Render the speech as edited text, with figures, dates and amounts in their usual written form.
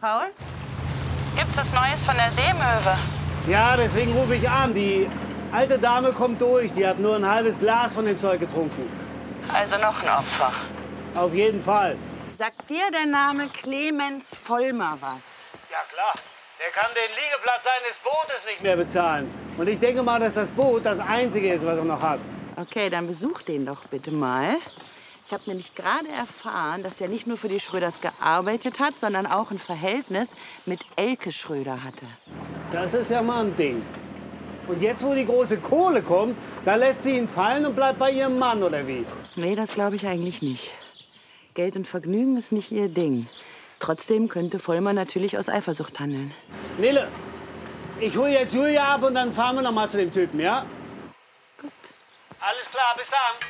Paul? Gibt's was Neues von der Seemöwe? Ja, deswegen rufe ich an. Die alte Dame kommt durch. Die hat nur ein halbes Glas von dem Zeug getrunken. Also noch ein Opfer. Auf jeden Fall. Sagt dir der Name Clemens Vollmer was? Ja, klar. Der kann den Liegeplatz seines Bootes nicht mehr bezahlen. Und ich denke mal, dass das Boot das Einzige ist, was er noch hat. Okay, dann besuch den doch bitte mal. Ich habe nämlich gerade erfahren, dass der nicht nur für die Schröders gearbeitet hat, sondern auch ein Verhältnis mit Elke Schröder hatte. Das ist ja mal ein Ding. Und jetzt, wo die große Kohle kommt, da lässt sie ihn fallen und bleibt bei ihrem Mann, oder wie? Nee, das glaube ich eigentlich nicht. Geld und Vergnügen ist nicht ihr Ding. Trotzdem könnte Vollmer natürlich aus Eifersucht handeln. Nele, ich hole jetzt Julia ab und dann fahren wir noch mal zu dem Typen, ja? Gut. Alles klar, bis dann.